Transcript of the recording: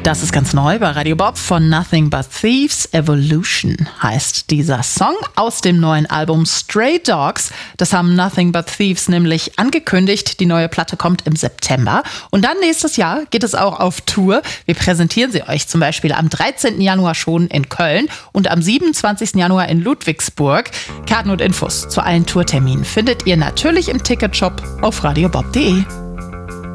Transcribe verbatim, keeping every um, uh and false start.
Das ist ganz neu bei Radio Bob von Nothing But Thieves. Evolution heißt dieser Song aus dem neuen Album Stray Dogs. Das haben Nothing But Thieves nämlich angekündigt. Die neue Platte kommt im September. Und dann nächstes Jahr geht es auch auf Tour. Wir präsentieren sie euch zum Beispiel am dreizehnten Januar schon in Köln und am siebenundzwanzigsten Januar in Ludwigsburg. Karten und Infos zu allen Tourterminen findet ihr natürlich im Ticketshop auf radiobob punkt de.